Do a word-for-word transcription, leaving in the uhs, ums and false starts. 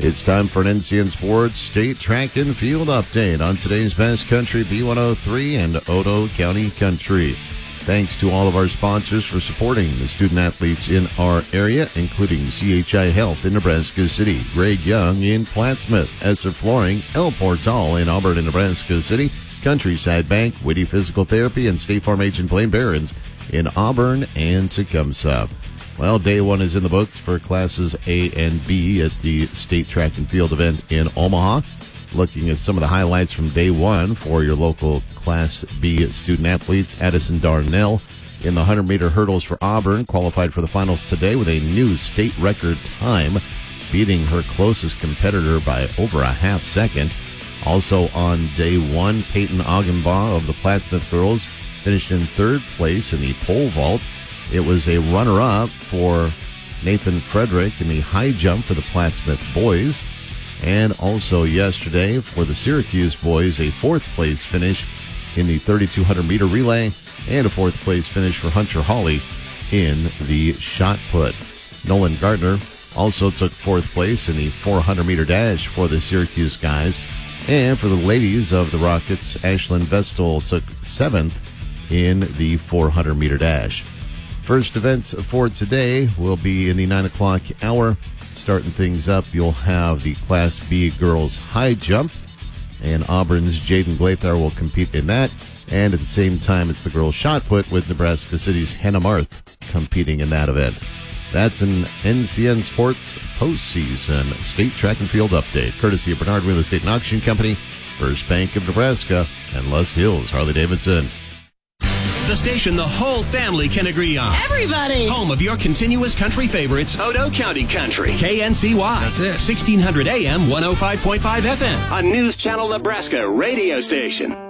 It's time for an N C N Sports State Track and Field update on today's Best Country B one oh three and Otoe County Country. Thanks to all of our sponsors for supporting the student athletes in our area, including C H I Health in Nebraska City, Greg Young in Plattsmouth, Esser Flooring, El Portal in Auburn and Nebraska City, Countryside Bank, Whitty Physical Therapy, and State Farm Agent Blaine Barons in Auburn and Tecumseh. Well, day one is in the books for classes A and B at the State Track and Field event in Omaha. Looking at some of the highlights from day one for your local Class B student athletes, Addison Darnell in the one hundred meter hurdles for Auburn qualified for the finals today with a new state record time, beating her closest competitor by over a half second. Also on day one, Peyton Augenbaugh of the Plattsmouth girls finished in third place in the pole vault. It was a runner-up for Nathan Frederick in the high jump for the Plattsmouth boys. And also yesterday for the Syracuse boys, a fourth-place finish in the thirty-two hundred meter relay and a fourth-place finish for Hunter Hawley in the shot put. Nolan Gardner also took fourth place in the four hundred meter dash for the Syracuse guys. And for the ladies of the Rockets, Ashlyn Vestal took seventh in the four hundred meter dash. First events for today will be in the nine o'clock hour. Starting things up, you'll have the Class B girls high jump, and Auburn's Jaden Glathar will compete in that. And at the same time, it's the girls shot put with Nebraska City's Hannah Marth competing in that event. That's an N C N Sports postseason State Track and Field update, courtesy of Bernard Real Estate and Auction Company, First Bank of Nebraska, and Les Hills Harley-Davidson. The station the whole family can agree on. Everybody! Home of your continuous country favorites, Otoe County Country. K N C Y. That's it. sixteen hundred A M, one oh five point five F M. A News Channel Nebraska radio station.